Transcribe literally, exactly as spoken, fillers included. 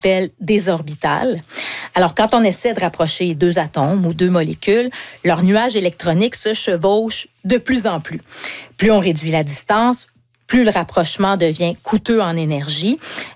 appelle des orbitales. Alors, quand on essaie de rapprocher deux atomes ou deux molécules, leur nuage électronique se chevauche de plus en plus. Plus on réduit la distance, plus le rapprochement devient coûteux en énergie.